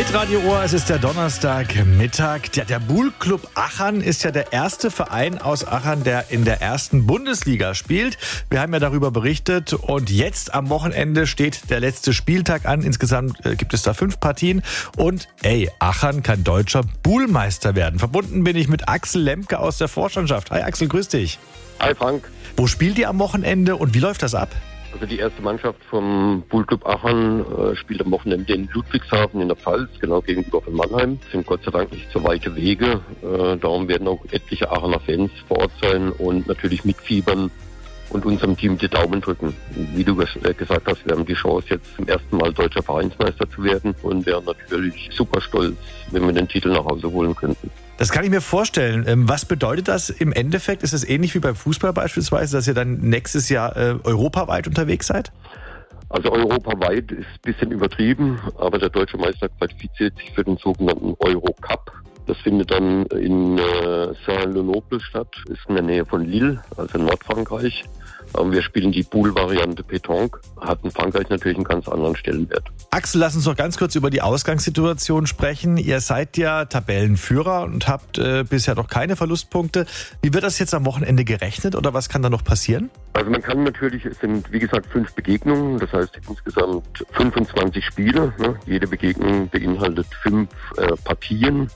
Hitradio Ohr, es ist der Donnerstagmittag. Der Buhl-Club Achern ist ja der erste Verein aus Achern, der in der ersten Bundesliga spielt. Wir haben ja darüber berichtet und jetzt am Wochenende steht der letzte Spieltag an. Insgesamt gibt es da 5 Partien und Achern kann deutscher Buhlmeister werden. Verbunden bin ich mit Axel Lemke aus der Vorstandschaft. Hi Axel, grüß dich. Hi Frank. Wo spielt ihr am Wochenende und wie läuft das ab? Also die erste Mannschaft vom Buhl-Club Achern spielt am Wochenende in Ludwigshafen in der Pfalz, genau gegenüber von Mannheim. Das sind Gott sei Dank nicht so weite Wege. Darum werden auch etliche Aachener Fans vor Ort sein und natürlich mitfiebern und unserem Team die Daumen drücken. Wie du gesagt hast, wir haben die Chance, jetzt zum ersten Mal deutscher Vereinsmeister zu werden und wären natürlich super stolz, wenn wir den Titel nach Hause holen könnten. Das kann ich mir vorstellen. Was bedeutet das im Endeffekt? Ist es ähnlich wie beim Fußball beispielsweise, dass ihr dann nächstes Jahr europaweit unterwegs seid? Also europaweit ist ein bisschen übertrieben, aber der deutsche Meister qualifiziert sich für den sogenannten Eurocup. Das findet dann in Saint-Lenoble statt, ist in der Nähe von Lille, also in Nordfrankreich. Wir spielen die Buhl-Variante Pétanque, hat in Frankreich natürlich einen ganz anderen Stellenwert. Axel, lass uns noch ganz kurz über die Ausgangssituation sprechen. Ihr seid ja Tabellenführer und habt bisher noch keine Verlustpunkte. Wie wird das jetzt am Wochenende gerechnet oder was kann da noch passieren? Also man kann natürlich, es sind wie gesagt 5 Begegnungen, das heißt insgesamt 25 Spiele. Ne? Jede Begegnung beinhaltet 5 Partien.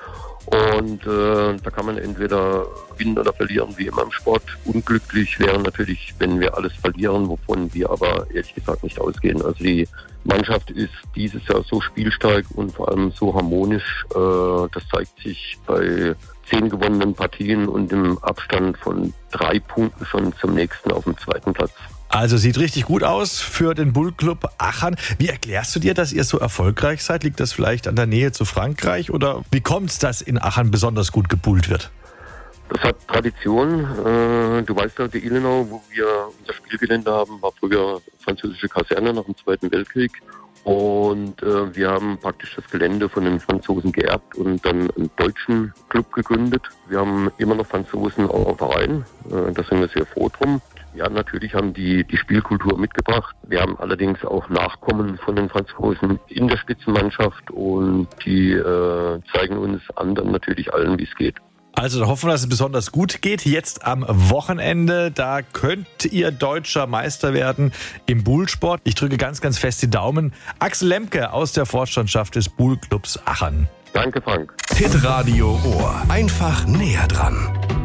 Und da kann man entweder gewinnen oder verlieren, wie immer im Sport. Unglücklich wäre natürlich, wenn wir alles verlieren, wovon wir aber ehrlich gesagt nicht ausgehen. Also die Mannschaft ist dieses Jahr so spielstark und vor allem so harmonisch. Das zeigt sich bei 10 gewonnenen Partien und im Abstand von 3 Punkten schon zum nächsten auf dem 2. Platz. Also sieht richtig gut aus für den Buhl-Club Achern. Wie erklärst du dir, dass ihr so erfolgreich seid? Liegt das vielleicht an der Nähe zu Frankreich oder wie kommt es, dass in Achern besonders gut gebuhlt wird? Das hat Tradition. Du weißt ja, die Ilmenau, wo wir unser Spielgelände haben, war früher französische Kaserne nach dem Zweiten Weltkrieg. Und wir haben praktisch das Gelände von den Franzosen geerbt und dann einen deutschen Club gegründet. Wir haben immer noch Franzosen auch im Verein. Da sind wir sehr froh drum. Ja, natürlich haben die Spielkultur mitgebracht. Wir haben allerdings auch Nachkommen von den Franzosen in der Spitzenmannschaft und die zeigen uns anderen natürlich allen, wie es geht. Also da hoffen wir, dass es besonders gut geht. Jetzt am Wochenende, da könnt ihr deutscher Meister werden im Buhlsport. Ich drücke ganz, ganz fest die Daumen. Axel Lemke aus der Vorstandschaft des Buhl-Clubs Achern. Danke, Frank. Hitradio Ohr. Einfach näher dran.